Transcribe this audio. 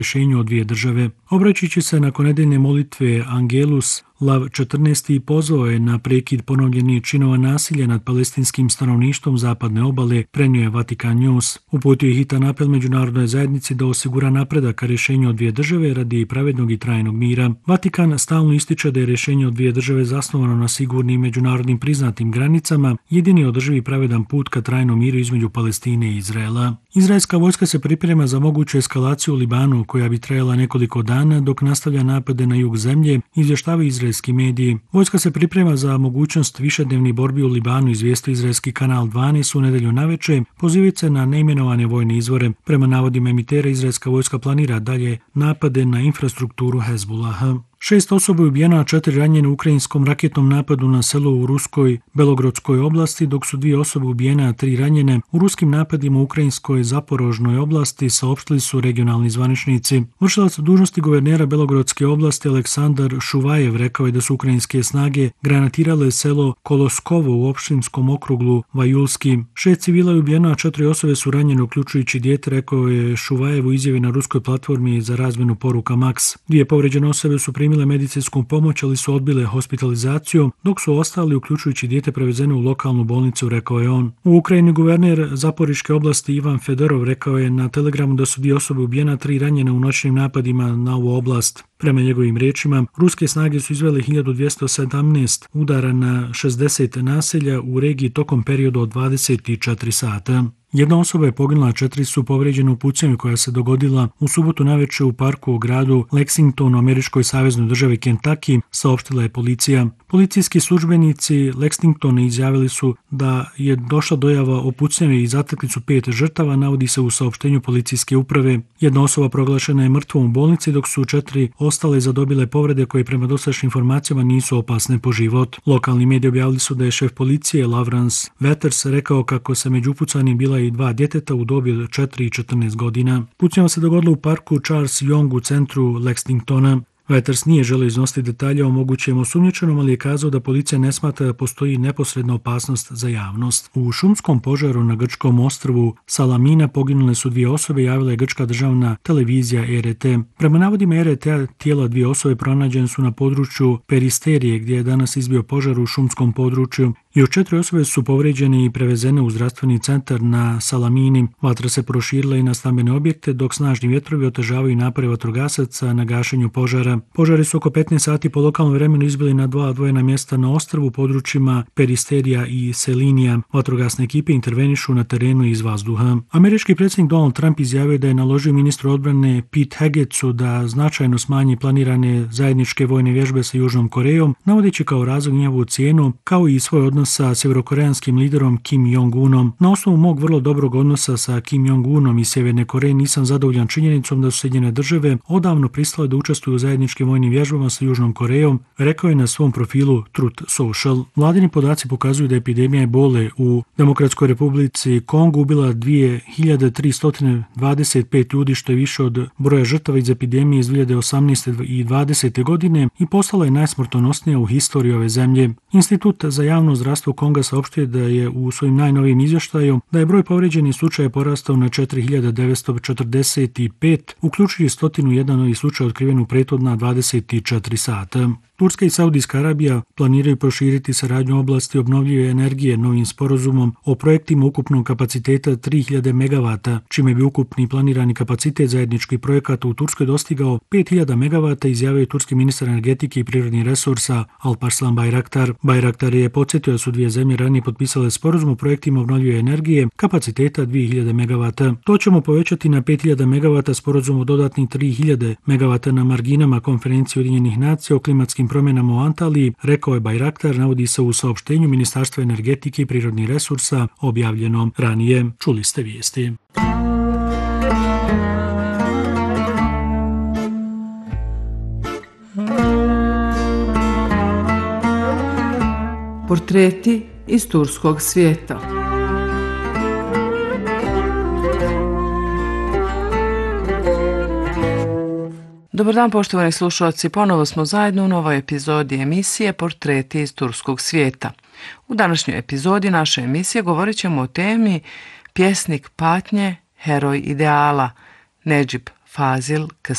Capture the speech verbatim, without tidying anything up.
rješenju o dvije države. Obraćajući se nakon nedeljne molitve Angelus, Lav četrnaesti pozvao je na prekid ponovljenih činova nasilja nad palestinskim stanovništvom zapadne obale, prenio je Vatikan News. Uputio je hitan apel međunarodnoj zajednici da osigura napredak ka rješenju o dvije države radi pravednog i trajnog mira. Vatikan stalno ističe da je rješenje o dvije države zasnovano na sigurnim međunarodnim priznatim granicama, jedini održivi pravedan put ka trajnom miru između Palestine i Izraela. Izraelska vojska se priprema za moguću eskalaciju u Libanu, koja bi trajala nekoliko dana dok nastavlja napade na jug zemlje, izvještavaju izraelski mediji. Vojska se priprema za mogućnost višednevnih borbi u Libanu, izvijestio izraelski kanal dvanaest u nedelju navečer, pozivajući se na neimenovane vojne izvore. Prema navodima emitera, izraelska vojska planira dalje napade na infrastrukturu Hezbolaha. Šest osoba je ubijeno, a četiri ranjene u ukrajinskom raketnom napadu na selo u ruskoj Belogrodskoj oblasti, dok su dvije osobe ubijene, a tri ranjene u ruskim napadima u ukrajinskoj Zaporožnoj oblasti, saopštili su regionalni zvaničnici. Vršilac dužnosti guvernera Belogrodske oblasti Aleksandar Šuvajev rekao je da su ukrajinske snage granatirale selo Koloskovo u opštinskom okruglu Vajulski. Šest civila je ubijeno, a četiri osobe su ranjene, uključujući dijete, rekao je Šuvajev u izjavi na ruskoj platformi za razmjenu poruka Max. Dvije povređene osobe su primile medicinsku pomoć, ali su odbile hospitalizaciju, dok su ostali, uključujući dijete, prevezene u lokalnu bolnicu, rekao je on. U Ukrajini guverner Zaporiške oblasti Ivan Fedorov rekao je na Telegramu da su dvije osobe ubijena, tri ranjene u noćnim napadima na ovu oblast. Prema njegovim riječima, ruske snage su izvele hiljadu dvjesto sedamnaest udara na šezdeset naselja u regiji tokom perioda od dvadeset četiri sata. Jedna osoba je poginula, a četiri su povrijeđene u pucanju koja se dogodila u subotu navečer u parku u gradu Lexington u američkoj saveznoj državi Kentucky, saopštila je policija. Policijski službenici Lexingtona izjavili su da je došla dojava o pucanju i zatekli su pet žrtava, navodi se u saopštenju policijske uprave. Jedna osoba proglašena je mrtvom u bolnici, dok su četiri ostale zadobile povrede koje prema dosadašnjim informacijama nisu opasne po život. Lokalni mediji objavili su da je šef policije Lawrence Wetters rekao kako se među upucanim bila i dva djeteta u dobi od četiri i četrnaest godina. Pucnjava se dogodilo u parku Charles Young u centru Lexingtona. Wetters nije želio iznositi detalje o mogućem osumnjičenom, ali je kazao da policija ne smatra da postoji neposredna opasnost za javnost. U šumskom požaru na grčkom ostrvu Salamina poginule su dvije osobe, javila je grčka državna televizija R T. Prema navodima R T, tijela dvije osobe pronađene su na području Peristerije, gdje je danas izbio požar u šumskom području. Još četiri osobe su povrijeđene i prevezene u zdravstveni centar na Salamini. Vatra se proširila i na stambene objekte, dok snažni vjetrovi otežavaju napore vatrogasaca na gašenju požara. Požari su oko petnaest sati po lokalnom vremenu izbili na dva odvojena mjesta na ostrvu u područjima Peristerija i Selinija. Vatrogasne ekipe intervenišu na terenu iz vazduha. Američki predsjednik Donald Trump izjavio da je naložio ministru odbrane Pete Hegesu da značajno smanji planirane zajedničke vojne vježbe sa Južnom Korejom, navodeći kao razlog njihovu cijenu, kao i svoj odnos sa sjevernokoreanskim liderom Kim Jong-unom. Na osnovu mog vrlo dobrog odnosa sa Kim Jong-unom iz Sjeverne Koreje nisam zadovoljan činjenicom da su Sjedinjene države odavno pristale da učestvuju u zajedničkim vojnim vježbama sa Južnom Korejom, rekao je na svom profilu Truth Social. Vladini podaci pokazuju da epidemija ebole u Demokratskoj republici Kongu ubila dvije hiljade tristo dvadeset pet ljudi, što je više od broja žrtava iz epidemije iz dvije hiljade osamnaeste i dvadesete godine i postala je najsmrtonosnija u historiji ove zemlje. Institut za javno zdravstvo Konga saopštio da je u svojim najnovijim izvještaju da je broj povrijeđenih slučaja porastao na četiri hiljade devetsto četrdeset pet, uključujući sto jedan novih slučaja otkriven u prethodna dvadeset četiri sata. Turska i Saudijska Arabija planiraju proširiti saradnju u oblasti obnovljive energije novim sporazumom o projektima ukupnog kapaciteta tri hiljade megavata, čime bi ukupni planirani kapacitet zajedničkih projekata u Turskoj dostigao pet hiljada megavata, izjavio je turski ministar energetike i prirodnih resursa Alparslan Bayraktar. Bayraktar je podsjetio da su dvije zemlje ranije potpisale sporazum o projektima obnovljive energije kapaciteta dvije hiljade megavata. To ćemo povećati na pet hiljada megavata, sporazum o dodatnih tri hiljade megavata na marginama konferencije Ujedinjenih nacija o klimatskim promjenama u Antaliji, rekao je Bayraktar, navodi se u saopštenju Ministarstva energetike i prirodnih resursa objavljenom ranije. Čuli ste vijesti. Portreti iz turskog svijeta. Dobar dan, poštovani slušalci, ponovo smo zajedno u novoj epizodi emisije Portreti iz turskog svijeta. U današnjoj epizodi naše emisije govorit ćemo o temi pjesnik patnje, heroj ideala, Nedžib Fazil